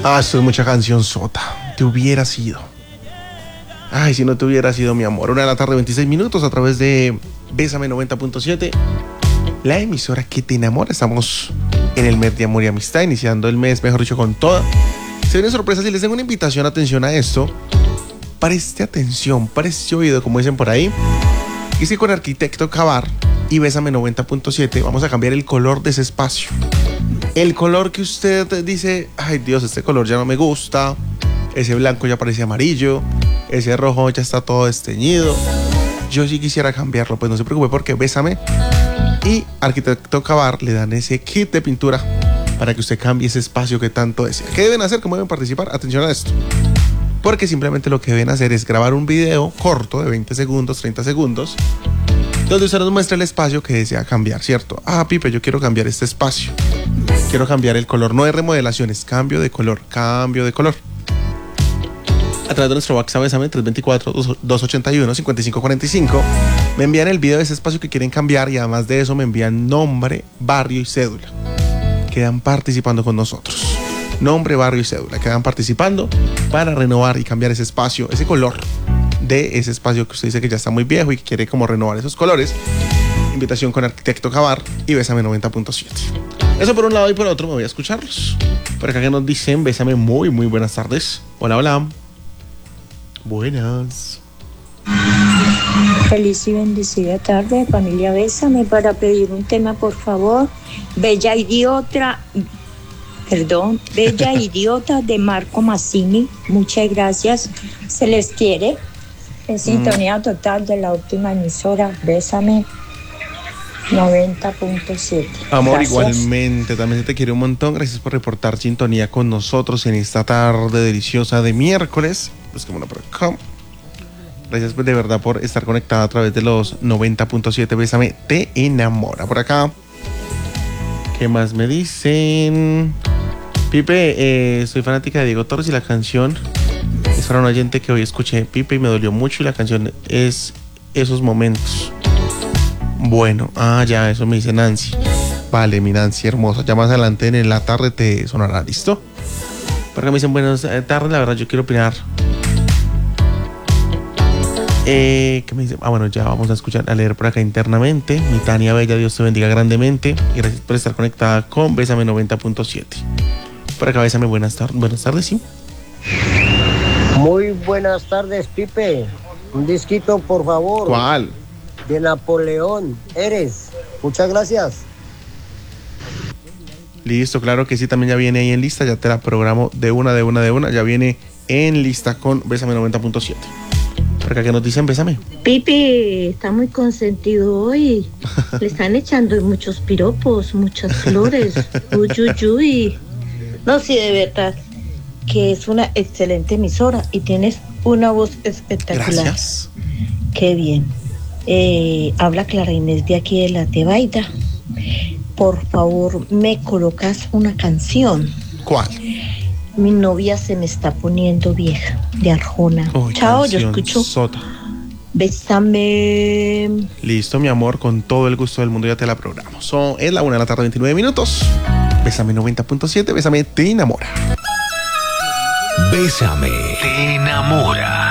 Esto es mucha canción sota. Te hubiera sido. Ay, si no te hubiera sido, mi amor. 1 de la tarde, 26 minutos, a través de Bésame 90.7, la emisora que te enamora. Estamos en el mes de amor y amistad, iniciando el mes, mejor dicho, con toda. Se vienen sorpresas y les tengo una invitación. Atención a esto. Preste atención, preste oído, como dicen por ahí. Y es que con Arquitecto Cavar y Bésame 90.7 vamos a cambiar el color de ese espacio. El color que usted dice, ay Dios, este color ya no me gusta, ese blanco ya parece amarillo, ese rojo ya está todo desteñido. Yo sí quisiera cambiarlo, pues no se preocupe, porque Bésame y Arquitecto Cavar le dan ese kit de pintura para que usted cambie ese espacio que tanto desea. ¿Qué deben hacer? ¿Cómo deben participar? Atención a esto. Porque simplemente lo que deben hacer es grabar un video corto de 20 segundos, 30 segundos, donde usted nos muestra el espacio que desea cambiar, ¿cierto? Pipe, yo quiero cambiar este espacio. Quiero cambiar el color. No es remodelación, es cambio de color. Cambio de color. A través de nuestro WhatsApp, Bésame 324-281-5545, me envían el video de ese espacio que quieren cambiar y además de eso me envían nombre, barrio y cédula. Quedan participando con nosotros. Nombre, barrio y cédula. Quedan participando para renovar y cambiar ese espacio, ese color de ese espacio que usted dice que ya está muy viejo y que quiere como renovar esos colores. Invitación con Arquitecto Cavar y Bésame 90.7. Eso por un lado, y por otro me voy a escucharlos. Por acá que nos dicen, Bésame, muy buenas tardes. Hola, hola. Buenas. Feliz y bendecida tarde, familia Bésame, para pedir un tema, por favor. Bella Idiota de Marco Mazzini. Muchas gracias. Se les quiere. En sintonía total de la última emisora, Bésame 90.7. Amor, gracias. Igualmente, también se te quiere un montón. Gracias por reportar sintonía con nosotros en esta tarde deliciosa de miércoles. Busquémosla por acá. Gracias de verdad por estar conectada a través de los 90.7. Bésame, te enamora. Por acá, ¿qué más me dicen? Pipe, soy fanática de Diego Torres y la canción es para un oyente que hoy escuché, Pipe, y me dolió mucho, y la canción es Esos Momentos. Bueno, ya, eso me dice Nancy. Vale, mi Nancy hermosa. Ya más adelante en la tarde te sonará, ¿listo? Porque me dicen buenas tardes, la verdad yo quiero opinar. ¿Qué me dicen? Bueno, ya vamos a escuchar, a leer por acá internamente. Mi Tania Bella, Dios te bendiga grandemente. Y gracias por estar conectada con Bésame 90.7. Por acá, Bésame, buenas tardes, sí. Muy buenas tardes, Pipe. Un disquito, por favor. ¿Cuál? De Napoleón, Eres. Muchas gracias. Listo, claro que sí, también ya viene ahí en lista. Ya te la programo de una. Ya viene en lista con Bésame 90.7. Por acá que nos dicen, Bésame. Pipe está muy consentido hoy. Le están echando muchos piropos, muchas flores. Uy. No, sí, de verdad que es una excelente emisora y tienes una voz espectacular. Gracias. Qué bien. Habla Clara Inés de aquí de la Tebaida. Por favor, me colocas una canción. ¿Cuál? Mi novia se me está poniendo vieja, de Arjona. Chao, yo escucho sota. Bésame. Listo, mi amor, con todo el gusto del mundo ya te la programo. Es la 1 de la tarde, 29 minutos. Bésame 90.7, Bésame, te enamora. Bésame, te enamora.